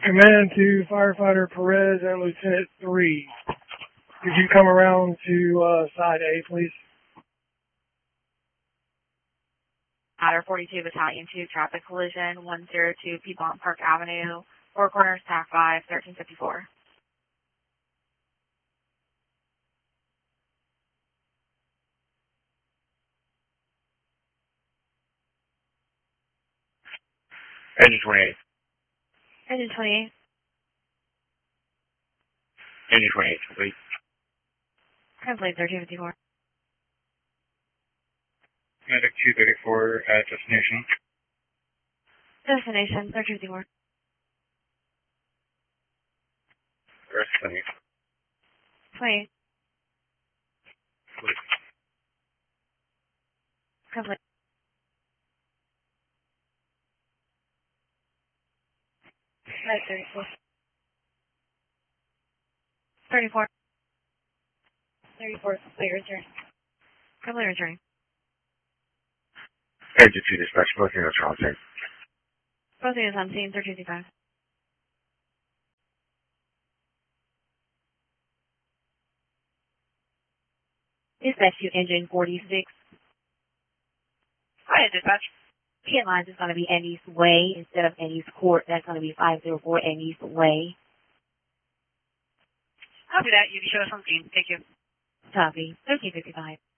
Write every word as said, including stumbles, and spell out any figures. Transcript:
Command to Firefighter Perez and Lieutenant three. Could you come around to uh, side A, please? Otter forty-two Battalion two, traffic collision, one zero two Piedmont Park Avenue, Four Corners, T A C five, thirteen fifty-four. Engine twenty-eight. Engine twenty-eight. Engine twenty-eight, complete. Complete, thirteen fifty-four. Medic two thirty-four at destination. Destination, thirteen fifty-four. Rest twenty-eight. twenty-eight. Complete. Complete. Medic thirty-four. thirty-four. thirty-four, complete return. Complete return. Engine two dispatch, both units are on scene. Both units on scene, thirteen fifty-five. Dispatch to engine forty-six. Hi, dispatch. Pit lines is going to be Annie's Way instead of Annie's Court. That's going to be five oh four Annie's Way. I'll do that. You can show us on scene. Thank you. Copy. thirteen fifty-five.